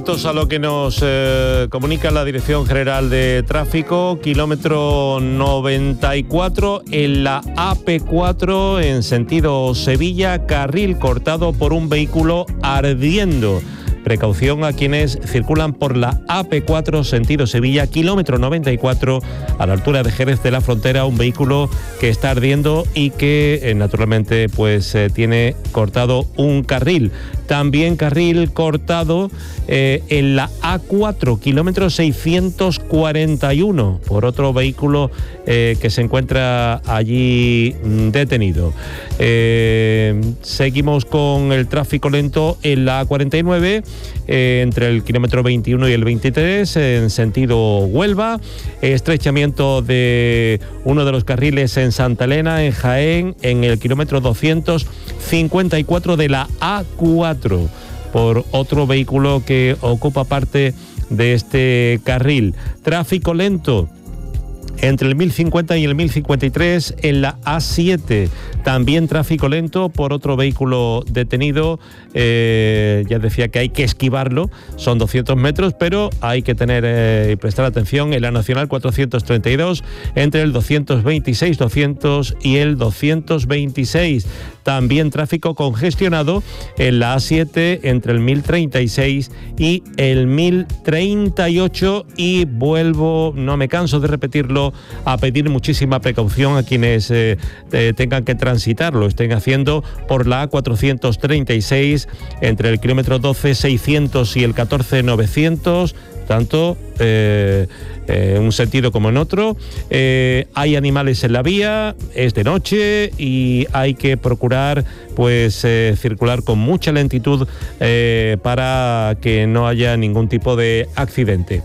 Atentos a lo que nos comunica la Dirección General de Tráfico, kilómetro 94 en la AP4 en sentido Sevilla, carril cortado por un vehículo ardiendo. Precaución a quienes circulan por la AP4 sentido Sevilla, kilómetro 94, a la altura de Jerez de la Frontera, un vehículo que está ardiendo y que naturalmente pues tiene cortado un carril. También carril cortado en la A4, kilómetro 641, por otro vehículo que se encuentra allí detenido. Seguimos con el tráfico lento en la A49, entre el kilómetro 21 y el 23, en sentido Huelva. Estrechamiento de uno de los carriles en Santa Elena, en Jaén, en el kilómetro 254 de la A4, por otro vehículo que ocupa parte de este carril. Tráfico lento entre el 1050 y el 1053 en la A7. También tráfico lento por otro vehículo detenido. Ya decía que hay que esquivarlo, son 200 metros, pero hay que tener y prestar atención en la Nacional 432 entre el 226, 200 y el 226. También tráfico congestionado en la A7 entre el 1036 y el 1038, y vuelvo, no me canso de repetirlo, a pedir muchísima precaución a quienes tengan que transitar, lo estén haciendo por la A436 entre el kilómetro 12.600 y el 14.900, tanto en un sentido como en otro. Hay animales en la vía, es de noche y hay que procurar pues circular con mucha lentitud para que no haya ningún tipo de accidente.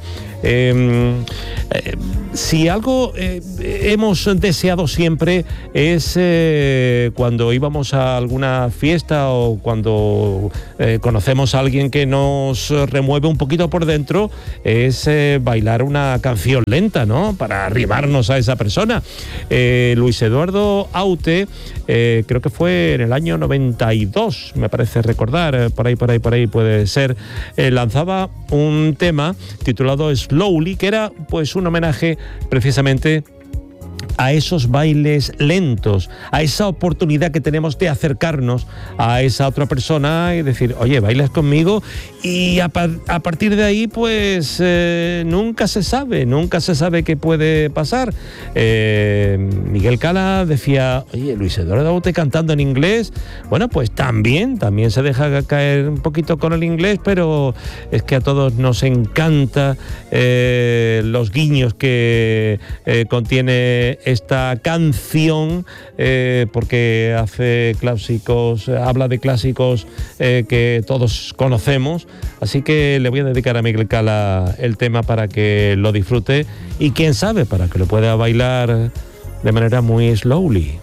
Si algo hemos deseado siempre es cuando íbamos a alguna fiesta o cuando conocemos a alguien que nos remueve un poquito por dentro, es bailar una canción lenta, ¿no? Para arrimarnos a esa persona. Luis Eduardo Aute, creo que fue en el año 92, me parece recordar, por ahí puede ser, lanzaba un tema titulado Slowly, que era pues un homenaje precisamente a esos bailes lentos, a esa oportunidad que tenemos de acercarnos a esa otra persona y decir, oye, bailas conmigo, y a partir de ahí pues nunca se sabe qué puede pasar. Miguel Cala decía, oye, Luis Eduardo Aute cantando en inglés, bueno, pues también se deja caer un poquito con el inglés, pero es que a todos nos encanta los guiños que contiene esta canción, porque hace clásicos, habla de clásicos que todos conocemos, así que le voy a dedicar a Miguel Cala el tema para que lo disfrute y quién sabe, para que lo pueda bailar de manera muy slowly.